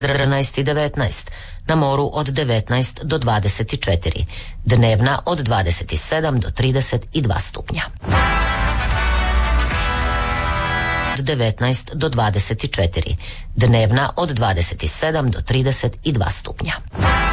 14 i 19, na moru od 19 do 24, dnevna od 27 do 32 stupnja. Od 19 do 24, dnevna od 27 do 32 stupnja.